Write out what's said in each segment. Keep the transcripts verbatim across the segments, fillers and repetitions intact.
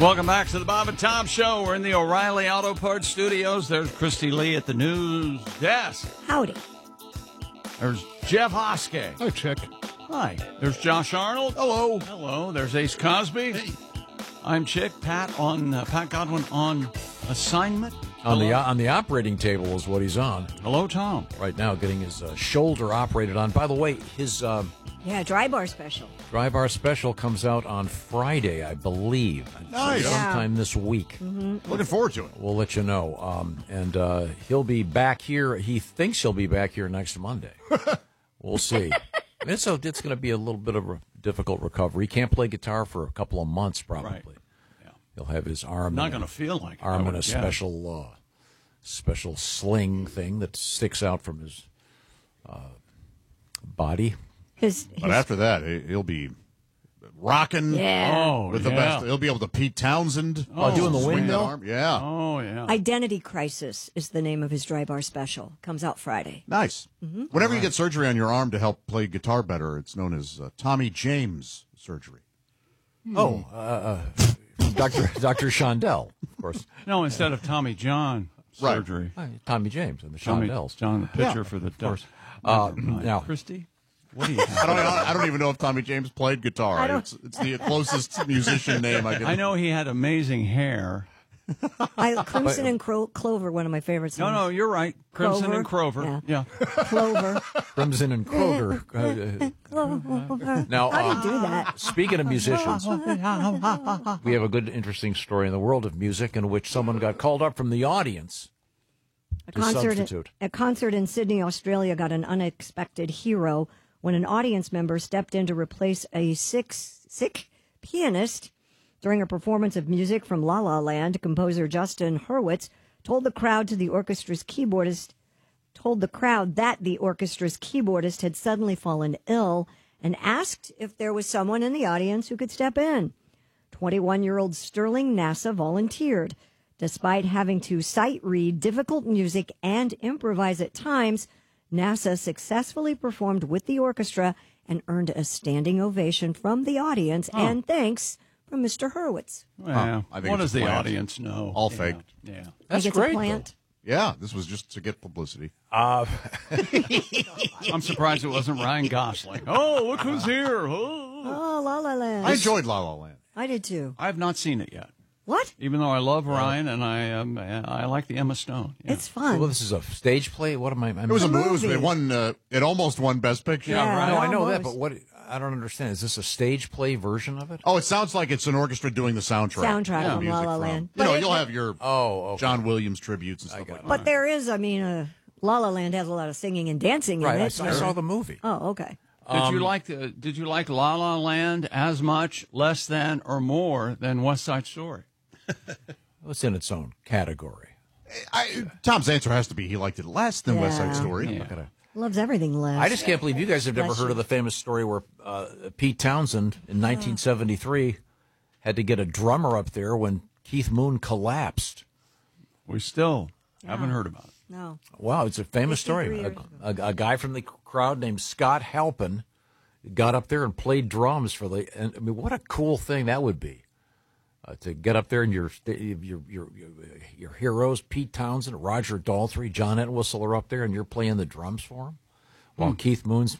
Welcome back to the Bob and Tom Show. We're in the O'Reilly Auto Parts Studios. There's Christy Lee at the news desk. Howdy. There's Jeff Hoskey. Hi, Chick. Hi. There's Josh Arnold. Hello. Hello. There's Ace Cosby. Hey. I'm Chick. Pat on uh, Pat Godwin on assignment. On Hello. the on the operating table is what he's on Hello, Tom. right now, getting his uh, shoulder operated on. By the way, his uh, Yeah, dry bar special. Dry Bar special comes out on Friday, I believe. Nice. Sometime this week. Looking forward to it. We'll let you know. Um, and uh, he'll be back here. He thinks he'll be back here next Monday. We'll see. It's a, it's going to be a little bit of a difficult recovery. He can't play guitar for a couple of months, probably. Right. Yeah. He'll have his arm. Not in going a- to feel like it, I arm would in a guess. special uh, special sling thing that sticks out from his uh, body. His, his, But after that, he- he'll be rocking yeah. Oh, with the yeah. best. He'll be able to Pete Townsend. Oh, doing the swing that windmill? arm. Yeah. Oh, yeah. Identity Crisis is the name of his dry bar special. Comes out Friday. Nice. Mm-hmm. Whenever you get surgery on your arm to help play guitar better, it's known as uh, Tommy James surgery. Oh, uh, uh, Doctor Doctor Shondell, of course. No, instead of Tommy John Right. surgery. Hi, Tommy James and the Tommy Shondells. John, the pitcher Yeah, for the of course. Ducks. Uh, Never mind. now- Christy, what do you I have? don't. I don't even know if Tommy James played guitar. I don't- It's, it's the closest musician name I can. I know he had amazing hair. I, Crimson and Cro- Clover, one of my favorite No, songs. no, you're right. Crimson Clover? and Crover. Yeah. Yeah. Clover. Crimson and Kroger. Uh, Clover. now, How do uh, you do that? speaking of musicians, we have a good, interesting story in the world of music in which someone got called up from the audience A to concert, substitute. a concert in Sydney, Australia got an unexpected hero when an audience member stepped in to replace a sick, sick pianist. During a performance of music from La La Land, composer Justin Hurwitz told the crowd to the orchestra's keyboardist told the crowd that the orchestra's keyboardist had suddenly fallen ill and asked if there was someone in the audience who could step in. twenty-one-year-old Sterling NASA volunteered. Despite having to sight read difficult music and improvise at times, NASA successfully performed with the orchestra and earned a standing ovation from the audience and thanks from Mister Hurwitz. Well, I think what it's does a the plant. audience know? All Yeah, faked. Yeah. That's Like it's great, a plant. Yeah, this was just to get publicity. Uh, I'm surprised it wasn't Ryan Gosling. Oh, look who's here. Oh. Oh, La La Land. I enjoyed La La Land. I did too. I have not seen it yet, What? even though I love Ryan and I um, I like the Emma Stone. Yeah. It's fun. well, this is a stage play. What am I? I'm, It was a, a movie. It, was, movie. it won. Uh, it almost won Best Picture. Yeah, right. No, I know that, almost. but what? I don't understand. Is this a stage play version of it? Oh, it sounds like it's an orchestra doing the soundtrack. Soundtrack The from music La La from- Land. You know, But it- you'll have your Oh, okay. John Williams tributes and stuff like that. But there is, I mean, uh, La La Land has a lot of singing and dancing right. in I, it. saw- I saw the movie. Oh, okay. Did you like the, Did you like La La Land as much, less than, or more than West Side Story? It's in its own category. I, Tom's answer has to be he liked it less than West Side Yeah. Story. Yeah. Look at it. Loves everything less. I just can't believe you guys have never Bless heard you. of the famous story where uh, Pete Townsend in nineteen seventy-three had to get a drummer up there when Keith Moon collapsed. We still haven't heard about it. No. Wow, it's a famous story. fifty-three A, years a, a guy from the crowd named Scott Halpin got up there and played drums for the. And I mean, what a cool thing that would be uh, to get up there and your your your your heroes, Pete Townsend, Roger Daltrey, John Entwistle are up there, and you're playing the drums for him, while Keith Moon's.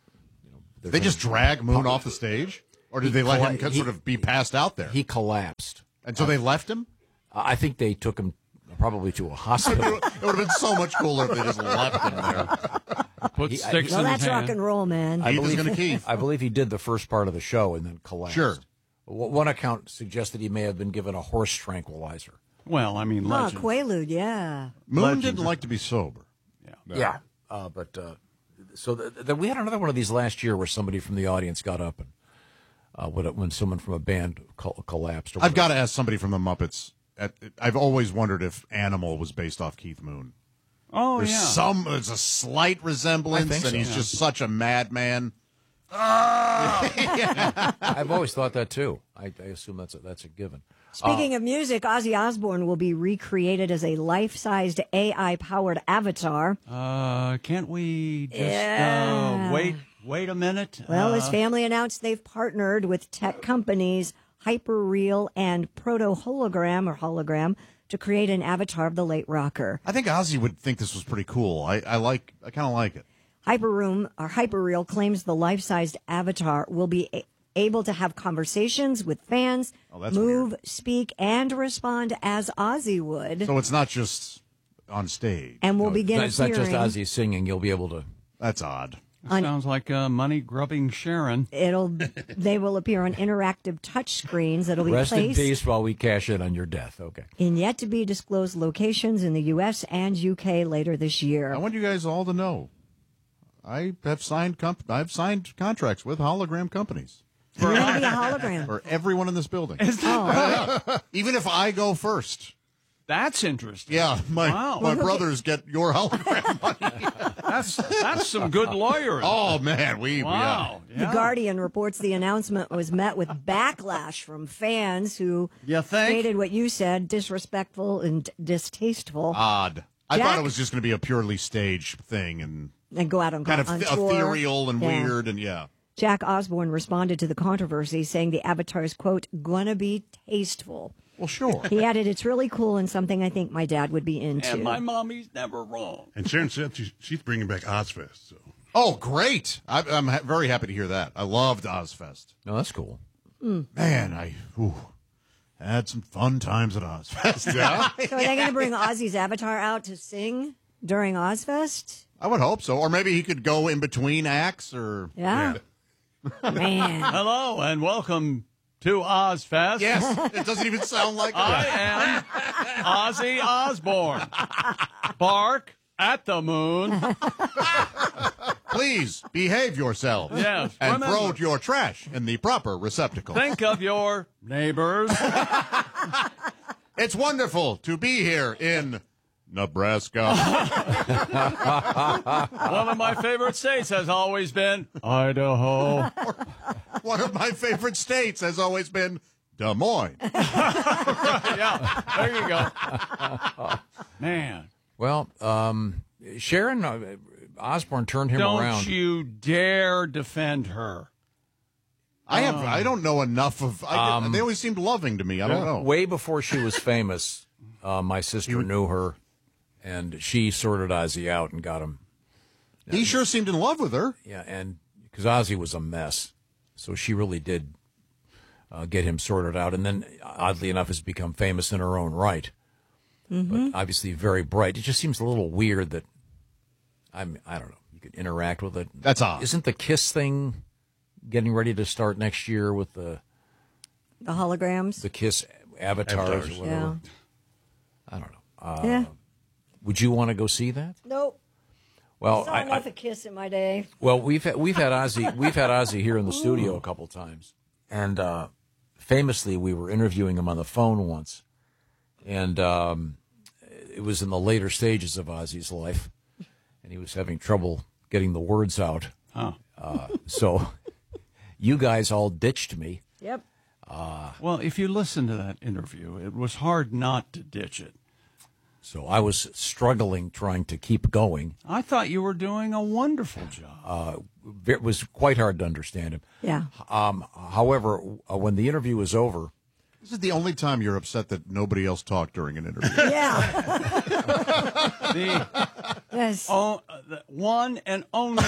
Did they just drag Moon off the stage? Or did they let him colla- sort of be passed out there? He collapsed. and so they left him? I think they took him probably to a hospital. It would have been so much cooler if they just left him there. Put He- sticks Well, in that's his rock hand. and roll, man. I Keith is believe, gonna Keith. I believe he did the first part of the show and then collapsed. Sure. W- One account suggests that he may have been given a horse tranquilizer. Well, I mean, Oh, legend. Quaalude, yeah. Moon Legends didn't are- like to be sober. Yeah. Uh, but uh, so th- th- we had another one of these last year where somebody from the audience got up and uh, when, when someone from a band col- collapsed. Or I've got whatever. to ask somebody from the Muppets. At, I've always wondered if Animal was based off Keith Moon. Oh, There's yeah. some, there's a slight resemblance, I think and so. he's Yeah. just such a madman. I've always thought that too. I, I assume that's a, that's a given. Speaking of music, Ozzy Osbourne will be recreated as a life-sized A I-powered avatar. Uh, can't we just Yeah. uh, wait wait a minute? Well, his Uh, family announced they've partnered with tech companies hyperreal and proto-hologram or hologram to create an avatar of the late rocker. I think Ozzy would think this was pretty cool. I, I like. I kind of like it. Hyperroom or Hyperreal claims the life-sized avatar will be a- able to have conversations with fans, Oh, that's move, weird. speak, and respond as Ozzy would. So it's not just on stage. and will No, begin It's not appearing. just Ozzy singing. You'll be able to. That's odd. On- Sounds like uh, money grubbing Sharon. It'll. They will appear on interactive touch screens that'll be Rest in placed peace while we cash in on your death. Okay. in yet to be disclosed locations in the U S and U K later this year. I want you guys all to know. I have signed. Comp- I've signed contracts with hologram companies You're going to be a hologram. for everyone in this building. Oh, Even if I go first. That's interesting. Yeah, my Wow. my brothers get your hologram money. That's that's some good lawyering. Oh man, we wow. The Yeah. Guardian reports the announcement was met with backlash from fans who You think? stated what you said, disrespectful and distasteful, yeah. Odd. I Jack? thought it was just going to be a purely staged thing and and go out on, kind of on th- tour. ethereal and Yeah. weird and yeah. Jack Osborne responded to the controversy, saying the avatar is, quote, gonna be tasteful. Well, sure. He added, it's really cool and something I think my dad would be into. And my mommy's never wrong. And Sharon said she, she's bringing back Ozfest. So Oh, great! I, I'm ha- very happy to hear that. I loved Ozfest. No, that's cool. Man, I ooh, had some fun times at Ozfest. Yeah, So are they going to bring Ozzy's avatar out to sing during Ozfest? I would hope so. Or maybe he could go in between acts. Or Yeah. Man. Hello and welcome to Ozfest. yes, it doesn't even sound like I that. am Ozzy Osbourne. Bark at the moon. Please behave yourselves. Yes, and remember. throw your trash in the proper receptacle. Think of your neighbors. It's wonderful to be here in Nebraska. One of my favorite states has always been Idaho. One of my favorite states has always been Des Moines. Yeah, there you go. Man, Well, um, Sharon uh, Osbourne turned him don't around. you dare defend her. I have. I don't know enough of. I, they always seemed loving to me. I don't know. Way before she was famous, uh, my sister knew her, and she sorted Ozzy out and got him. He sure seemed in love with her. Yeah, and because Ozzy was a mess, so she really did uh, get him sorted out. And then, oddly enough, has become famous in her own right. But obviously very bright. It just seems a little weird that I'm. I don't know. You could interact with it. That's odd. Isn't the Kiss thing getting ready to start next year with the The holograms. the Kiss avatars, Avatars. or whatever? Yeah. I don't know. Uh, yeah. Would you want to go see that? Nope. Well, Saw I, enough I, a kiss in my day. well, we've had, we've had Ozzy we've had Ozzy here in the studio a couple times, and uh, famously we were interviewing him on the phone once, and um, it was in the later stages of Ozzy's life, and he was having trouble getting the words out. Huh. Uh, so you guys all ditched me. Yep. Well, if you listen to that interview, it was hard not to ditch it. So I was struggling trying to keep going. I thought you were doing a wonderful job. Uh, it was quite hard to understand him. Yeah. Um, however, uh, when the interview was over, This is the only time you're upset that nobody else talked during an interview. Yeah. The, Yes. oh, uh, the one and only.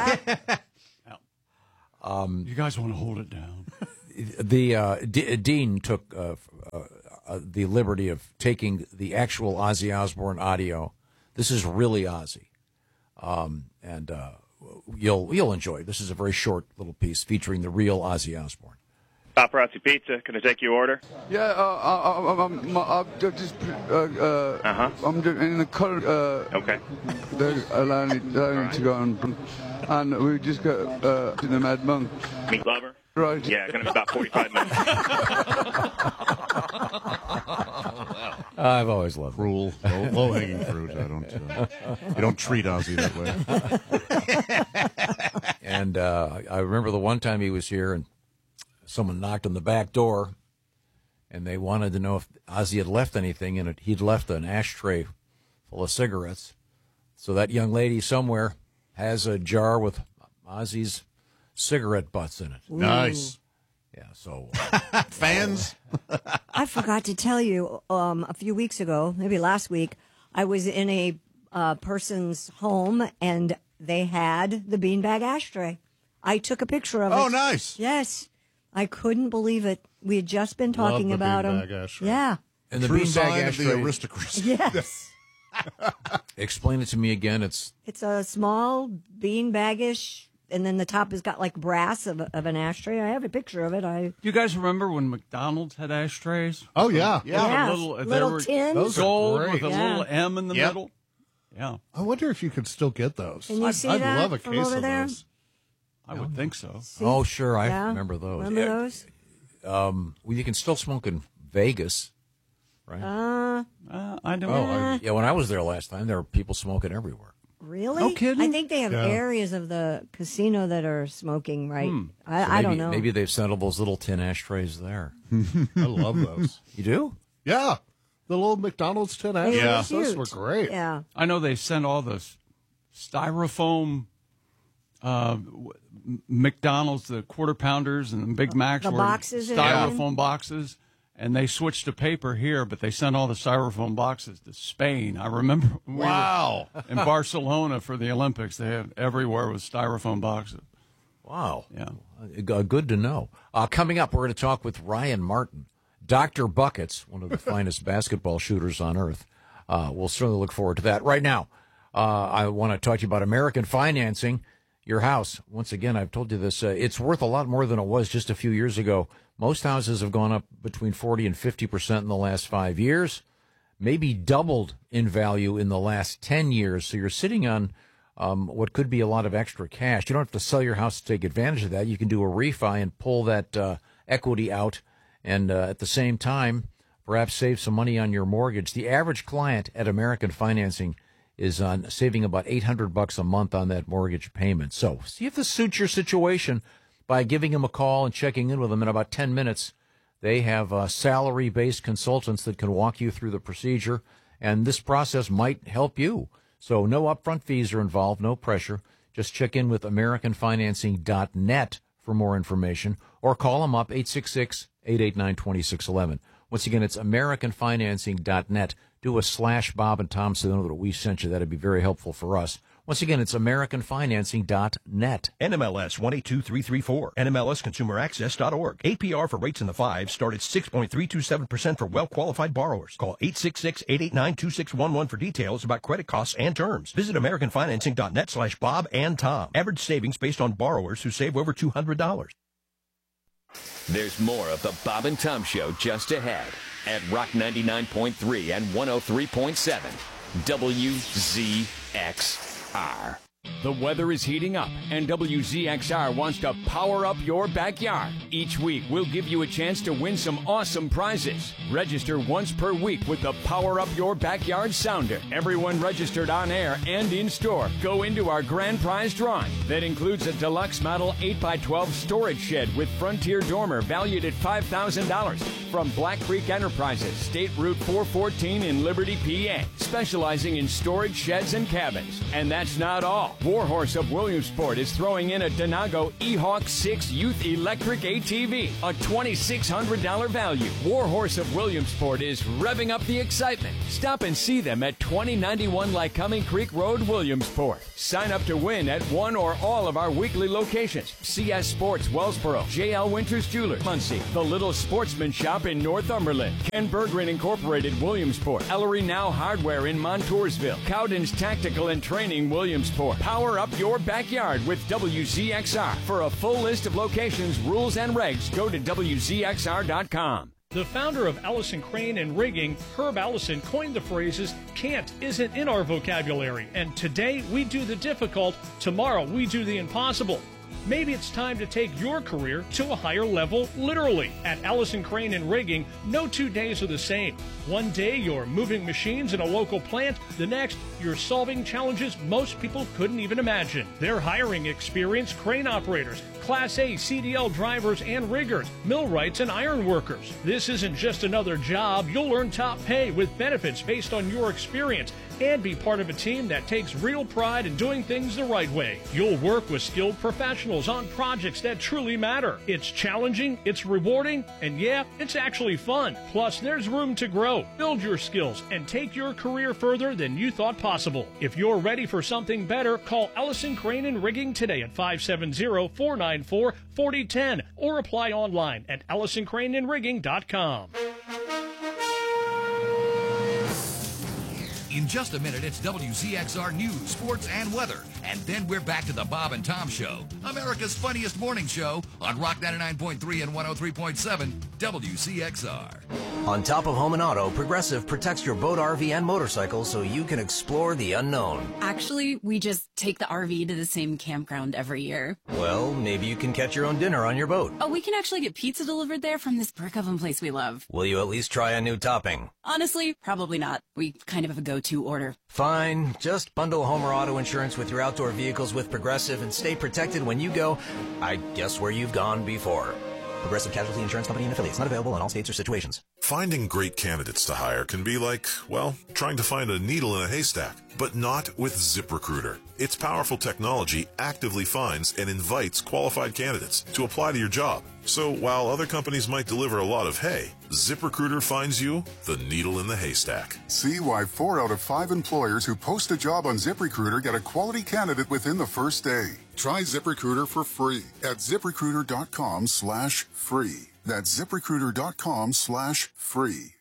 um, you guys want to hold it down? the uh, D- Dean took uh, uh, uh, the liberty of taking the actual Ozzy Osbourne audio. This is really Ozzy, um, and uh, you'll you'll enjoy. This is a very short little piece featuring the real Ozzy Osbourne. Paparazzi Pizza, can I take your order? Yeah, uh, I, I, I'm, I'm just, uh, uh, Uh-huh. I'm doing in the color, uh, Okay. they're allowing, allowing to go on, and we just got, uh, to the Mad Monk, Meat lover? right? Yeah, gonna be about forty-five minutes. I've always loved it. Cruel, low, low-hanging fruit. I don't. Uh, you don't treat Ozzy that way. And uh, I remember the one time he was here, and someone knocked on the back door, and they wanted to know if Ozzy had left anything, and it, he'd left an ashtray full of cigarettes. So that young lady somewhere has a jar with Ozzy's cigarette butts in it. Nice. Yeah, so Fans? I forgot to tell you um, a few weeks ago, maybe last week, I was in a uh, person's home and they had the beanbag ashtray. I took a picture of it. Oh, nice. Yes. I couldn't believe it. We had just been talking Love the about them. beanbag ashtray. Yeah. and the True beanbag sign of the ashtray. aristocracy. Yes. Explain it to me again. It's It's a small beanbagish, and then the top has got like brass of, of an ashtray. I have a picture of it. I Do you guys remember when McDonald's had ashtrays? Oh, yeah. Yeah. yeah, A little, they little were tins. Those are gold great. with a Yeah. little M in the Yep. middle. Yeah, I wonder if you could still get those. Can you I'd, see I'd that love a from case over of there? those. I would think so. See? oh sure, I Yeah. remember those. Remember Yeah, those? Um, well, you can still smoke in Vegas, right? Uh, Uh, I don't oh, know. I, yeah. When I was there last time, there were people smoking everywhere. really? No kidding? I think they have Yeah. areas of the casino that are smoking, right? I, So I don't maybe- know. Maybe they've sent all those little tin ashtrays there. I love those. You do? Yeah. The little McDonald's tin They were ashtrays. Those cute. were great. Yeah. I know they sent all the s- styrofoam uh, w- McDonald's, the quarter pounders and the Big Macs the were boxes and styrofoam everything? boxes, and they switched to paper here, but they sent all the styrofoam boxes to Spain. I remember when we Wow. were in Barcelona for the Olympics. They had everywhere was styrofoam boxes. Wow. Yeah. Uh, good to know. Uh, coming up, we're going to talk with Ryan Martin, Doctor Buckets, one of the finest basketball shooters on earth. Uh, we'll certainly look forward to that. Right now, uh, I want to talk to you about American Financing. Your house, once again, I've told you this, uh, it's worth a lot more than it was just a few years ago. Most houses have gone up between forty and fifty percent in the last five years, maybe doubled in value in the last ten years. So you're sitting on um, what could be a lot of extra cash. You don't have to sell your house to take advantage of that. You can do a refi and pull that uh, equity out and uh, at the same time, perhaps save some money on your mortgage. The average client at American Financing is on saving about eight hundred bucks a month on that mortgage payment. So see if this suits your situation by giving them a call and checking in with them in about ten minutes. They have uh, salary-based consultants that can walk you through the procedure, and this process might help you. So no upfront fees are involved, no pressure. Just check in with American Financing dot net for more information, or call them up, eight six six, eight eight nine, two six one one. Once again, it's American Financing dot net. Do a slash Bob and Tom so they know that we sent you. That'd be very helpful for us. Once again, it's American Financing dot net. N M L S one eight two three three four, N M L S consumer access dot org. A P R for rates in the fives start at six point three two seven percent for well-qualified borrowers. Call eight six six, eight eight nine, two six one one for details about credit costs and terms. Visit American Financing dot net slash Bob and Tom. Average savings based on borrowers who save over two hundred dollars. There's more of the Bob and Tom Show just ahead at Rock ninety-nine point three and one oh three point seven W Z X R. The weather is heating up, and W Z X R wants to power up your backyard. Each week, we'll give you a chance to win some awesome prizes. Register once per week with the Power Up Your Backyard Sounder. Everyone registered on air and in store go into our grand prize drawing. That includes a deluxe model eight by twelve storage shed with Frontier Dormer valued at five thousand dollars from Black Creek Enterprises, State Route four fourteen in Liberty, P A, specializing in storage sheds and cabins. And that's not all. Warhorse of Williamsport is throwing in a Denago E-Hawk six Youth Electric A T V, a twenty-six hundred dollars value. Warhorse of Williamsport is revving up the excitement. Stop and see them at twenty ninety-one Lycoming Creek Road, Williamsport. Sign up to win at one or all of our weekly locations. C S Sports, Wellsboro, J L Winters Jewelers, Muncie, The Little Sportsman Shop in Northumberland, Ken Berggren Incorporated, Williamsport, Ellery Now Hardware in Montoursville, Cowden's Tactical and Training, Williamsport. Power up your backyard with W Z X R. For a full list of locations, rules, and regs, go to W Z X R dot com. The founder of Allison Crane and Rigging, Herb Allison, coined the phrases, can't isn't in our vocabulary, and today we do the difficult, tomorrow we do the impossible. Maybe it's time to take your career to a higher level, literally. At Allison Crane and Rigging, no two days are the same. One day you're moving machines in a local plant, the next you're solving challenges most people couldn't even imagine. They're hiring experienced crane operators, Class A C D L drivers and riggers, millwrights and iron workers. This isn't just another job. You'll earn top pay with benefits based on your experience and be part of a team that takes real pride in doing things the right way. You'll work with skilled professionals on projects that truly matter. It's challenging, it's rewarding, and yeah, it's actually fun. Plus, there's room to grow, build your skills, and take your career further than you thought possible. If you're ready for something better, call Ellison Crane and Rigging today at five seven zero, four nine four, four zero one zero or apply online at ellison crane and rigging dot com. In just a minute, it's W Z X R News, Sports, and Weather. And then we're back to the Bob and Tom Show, America's funniest morning show on Rock ninety-nine point three and one oh three point seven W Z X R. On top of home and auto, Progressive protects your boat, R V, and motorcycle so you can explore the unknown. Actually, we just take the R V to the same campground every year. Well, maybe you can catch your own dinner on your boat. Oh, we can actually get pizza delivered there from this brick oven place we love. Will you at least try a new topping? Honestly, probably not. We kind of have a go-to order. Fine. Just bundle home or auto insurance with your outdoor vehicles with Progressive and stay protected when you go, I guess, where you've gone before. Progressive Casualty Insurance Company and affiliates. Not available in all states or situations. Finding great candidates to hire can be like, well, trying to find a needle in a haystack. But not with ZipRecruiter. Its powerful technology actively finds and invites qualified candidates to apply to your job. So while other companies might deliver a lot of hay, ZipRecruiter finds you the needle in the haystack. See why four out of five employers who post a job on ZipRecruiter get a quality candidate within the first day. Try ZipRecruiter for free at ZipRecruiter.com slash free. That's ZipRecruiter.com slash free.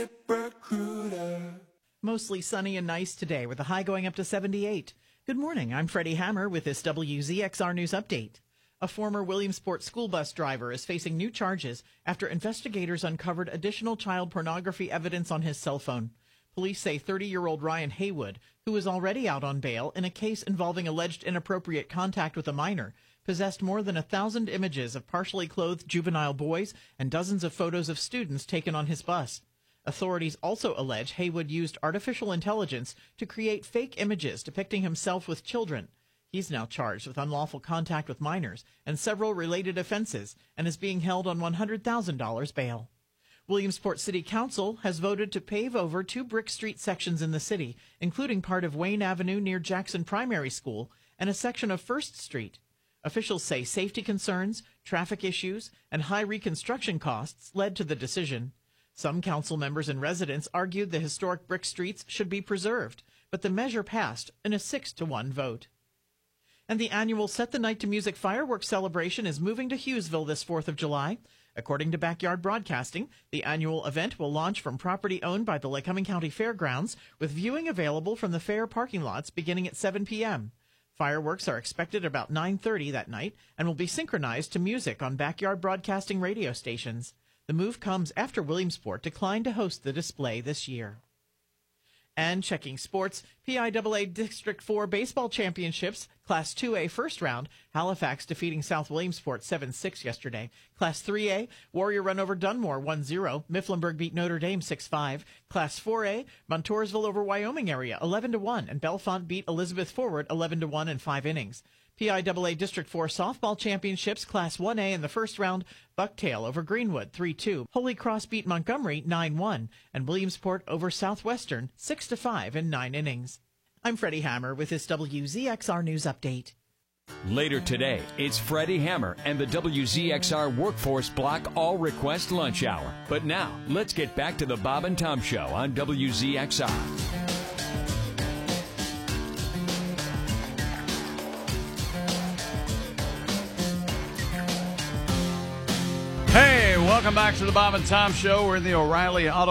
ZipRecruiter. Mostly sunny and nice today with a high going up to seventy-eight. Good morning. I'm Freddie Hammer with this W Z X R News Update. A former Williamsport school bus driver is facing new charges after investigators uncovered additional child pornography evidence on his cell phone. Police say thirty-year-old Ryan Haywood, who is already out on bail in a case involving alleged inappropriate contact with a minor, possessed more than a thousand images of partially clothed juvenile boys and dozens of photos of students taken on his bus. Authorities also allege Haywood used artificial intelligence to create fake images depicting himself with children. He's now charged with unlawful contact with minors and several related offenses and is being held on one hundred thousand dollars bail. Williamsport City Council has voted to pave over two brick street sections in the city, including part of Wayne Avenue near Jackson Primary School and a section of First Street. Officials say safety concerns, traffic issues, and high reconstruction costs led to the decision. Some council members and residents argued the historic brick streets should be preserved, but the measure passed in a six to one vote. And the annual Set the Night to Music fireworks celebration is moving to Hughesville this fourth of July. According to Backyard Broadcasting, the annual event will launch from property owned by the Lycoming County Fairgrounds, with viewing available from the fair parking lots beginning at seven p.m. Fireworks are expected about nine thirty that night and will be synchronized to music on Backyard Broadcasting radio stations. The move comes after Williamsport declined to host the display this year. And checking sports, P I A A District four Baseball Championships, Class two A first round, Halifax defeating South Williamsport seven six yesterday. Class three A, Warrior run over Dunmore one zero. Mifflinburg beat Notre Dame six five. Class four A, Montoursville over Wyoming area eleven to one, and Bellefonte beat Elizabeth Forward eleven to one in five innings. P I A A District four Softball Championships, Class one A in the first round, Bucktail over Greenwood three two. Holy Cross beat Montgomery nine one, and Williamsport over Southwestern six to five in nine innings. I'm Freddie Hammer with this W Z X R News Update. Later today, it's Freddie Hammer and the W Z X R Workforce Block All Request Lunch Hour. But now, let's get back to the Bob and Tom Show on W Z X R. Hey, welcome back to the Bob and Tom Show. We're in the O'Reilly Auto